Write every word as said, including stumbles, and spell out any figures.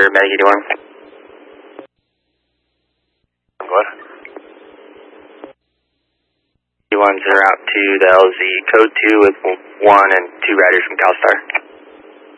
for Medic eighty-one. What? eighty-one's en route to the L Z code two with one and two riders from CalStar.